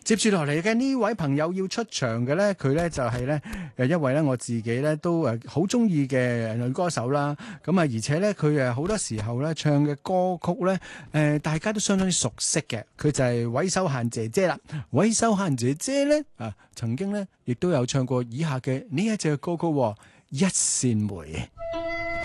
接住落嚟嘅呢位朋友要出場嘅咧，佢咧就係咧一位咧我自己咧都好中意嘅女歌手啦。咁啊，而且咧佢好多時候咧唱嘅歌曲咧大家都相當之熟悉嘅。佢就係韋秀嫻姐姐啦。韋秀嫻姐姐咧曾經咧亦都有唱過以下嘅呢一隻歌曲《一線梅》。